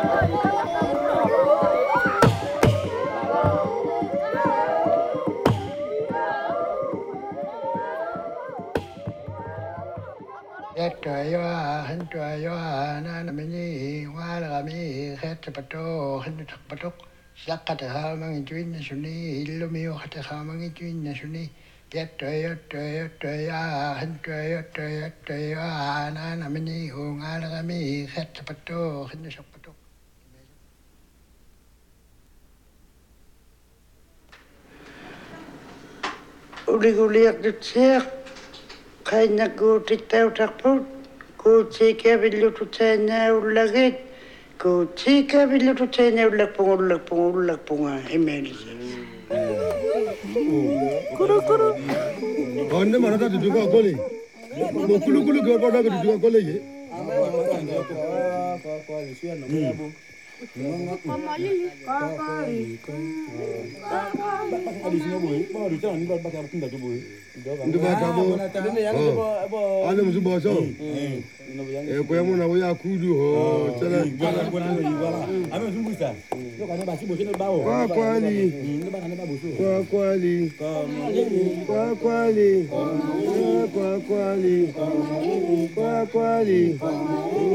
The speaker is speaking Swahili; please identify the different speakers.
Speaker 1: Uliguliak dutsiak kaina ku titau takput ku cika bilu tu tanya ulagit ku cika bilu tu tanya ulak punga imeni. Kuru.
Speaker 2: Anda mana tak duduk kau ni? Kulu kau pada duduk kau lagi. Ndu baca bo. Anda mesti baca. Kau yang mana kau yang kudu ho. Cakap. Kuali.